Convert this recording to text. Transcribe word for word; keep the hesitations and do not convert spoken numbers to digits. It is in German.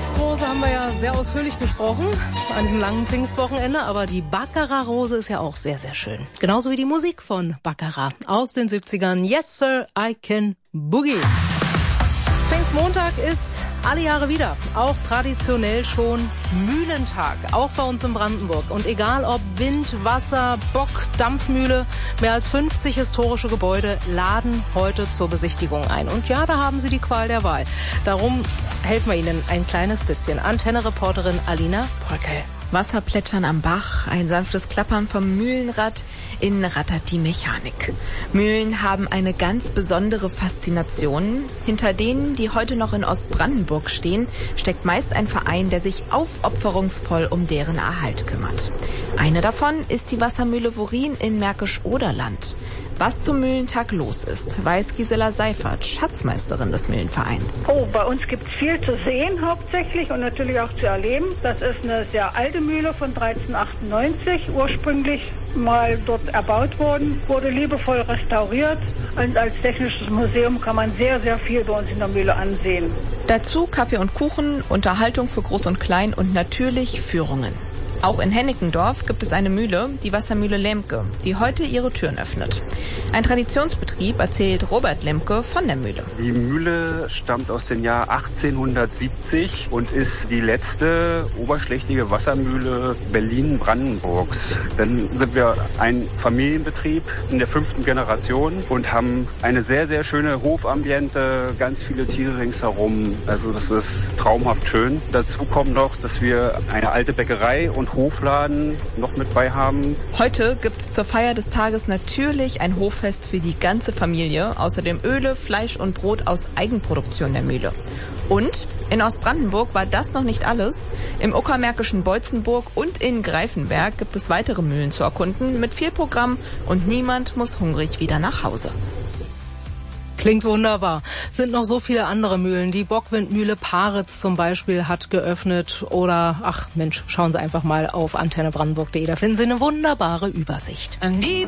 Pfingstrose haben wir ja sehr ausführlich besprochen an diesem langen Pfingstwochenende, aber die Baccarat-Rose ist ja auch sehr, sehr schön. Genauso wie die Musik von Baccarat aus den siebzigern. Yes, Sir, I Can Boogie. Pfingstmontag ist alle Jahre wieder, auch traditionell schon Mühlentag, auch bei uns in Brandenburg. Und egal ob Wind, Wasser, Bock, Dampfmühle, mehr als fünfzig historische Gebäude laden heute zur Besichtigung ein. Und ja, da haben Sie die Qual der Wahl. Darum helfen wir Ihnen ein kleines bisschen. Antenne-Reporterin Alina Bröckel. Wasserplätschern am Bach, ein sanftes Klappern vom Mühlenrad, innen rattert die Mechanik. Mühlen haben eine ganz besondere Faszination. Hinter denen, die heute noch in Ostbrandenburg stehen, steckt meist ein Verein, der sich aufopferungsvoll um deren Erhalt kümmert. Eine davon ist die Wassermühle Worin in Märkisch-Oderland. Was zum Mühlentag los ist, weiß Gisela Seifert, Schatzmeisterin des Mühlenvereins. Oh, bei uns gibt es viel zu sehen hauptsächlich und natürlich auch zu erleben. Das ist eine sehr alte Mühle von dreizehnhundertachtundneunzig, ursprünglich mal dort erbaut worden, wurde liebevoll restauriert und als technisches Museum kann man sehr, sehr viel bei uns in der Mühle ansehen. Dazu Kaffee und Kuchen, Unterhaltung für Groß und Klein und natürlich Führungen. Auch in Hennickendorf gibt es eine Mühle, die Wassermühle Lemke, die heute ihre Türen öffnet. Ein Traditionsbetrieb, erzählt Robert Lemke von der Mühle. Die Mühle stammt aus dem Jahr achtzehnhundertsiebzig und ist die letzte oberschlächtige Wassermühle Berlin-Brandenburgs. Dann sind wir ein Familienbetrieb in der fünften Generation und haben eine sehr, sehr schöne Hofambiente, ganz viele Tiere ringsherum. Also das ist traumhaft schön. Dazu kommt noch, dass wir eine alte Bäckerei und Hofladen noch mit bei haben. Heute gibt es zur Feier des Tages natürlich ein Hoffest für die ganze Familie. Außerdem Öle, Fleisch und Brot aus Eigenproduktion der Mühle. Und in Ostbrandenburg war das noch nicht alles. Im uckermärkischen Beutzenburg und in Greifenberg gibt es weitere Mühlen zu erkunden mit viel Programm und niemand muss hungrig wieder nach Hause. Klingt wunderbar. Sind noch so viele andere Mühlen. Die Bockwindmühle Paritz zum Beispiel hat geöffnet. Oder, ach Mensch, schauen Sie einfach mal auf antenne brandenburg punkt de. Da finden Sie eine wunderbare Übersicht.